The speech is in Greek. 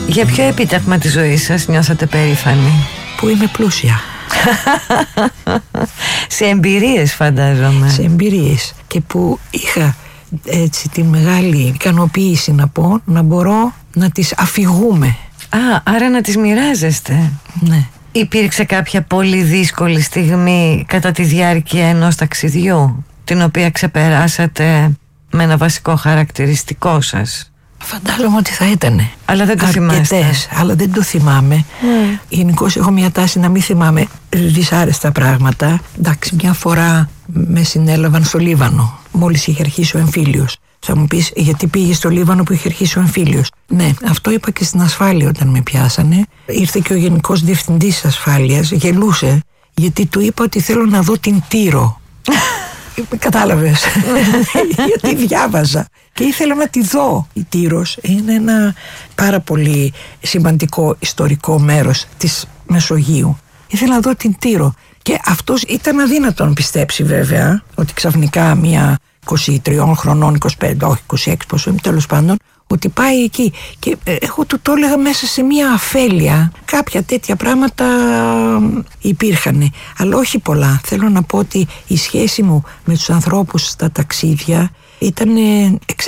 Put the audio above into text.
Για ποιο επίτευγμα της ζωής σας νιώσατε περήφανοι? Που είμαι πλούσια. Σε εμπειρίες φαντάζομαι. Σε εμπειρίες. Και που είχα έτσι τη μεγάλη ικανοποίηση να πω, να μπορώ να τις αφηγούμε. Άρα να τις μοιράζεστε. Ναι. Υπήρξε κάποια πολύ δύσκολη στιγμή κατά τη διάρκεια ενός ταξιδιού, την οποία ξεπεράσατε με ένα βασικό χαρακτηριστικό σας? Φαντάζομαι ότι θα ήτανε. Αλλά δεν το θυμάστε. Αλλά δεν το θυμάμαι. Γενικώς έχω μια τάση να μην θυμάμαι δυσάρεστα πράγματα. Εντάξει, μια φορά με συνέλαβαν στο Λίβανο, μόλις είχε αρχίσει ο εμφύλιος. Θα μου πεις, γιατί πήγε στο Λίβανο που είχε αρχίσει ο εμφύλιος? Ναι, αυτό είπα και στην ασφάλεια όταν με πιάσανε. Ήρθε και ο Γενικός Διευθυντής της Ασφάλειας, γελούσε, γιατί του είπα ότι θέλω να δω την Τύρο. Κατάλαβες? Γιατί διάβαζα και ήθελα να τη δω. Η Τύρος είναι ένα πάρα πολύ σημαντικό ιστορικό μέρος της Μεσογείου. Ήθελα να δω την Τύρο. Και αυτός ήταν αδύνατο να πιστέψει βέβαια ότι ξαφνικά μια 23 χρονών, 25, όχι 26 πόσο είμαι, τέλος πάντων, ότι πάει εκεί. Και εγώ του το έλεγα μέσα σε μια αφέλεια. Κάποια τέτοια πράγματα υπήρχαν, αλλά όχι πολλά. Θέλω να πω ότι η σχέση μου με τους ανθρώπους στα ταξίδια ήταν εξαιρετική.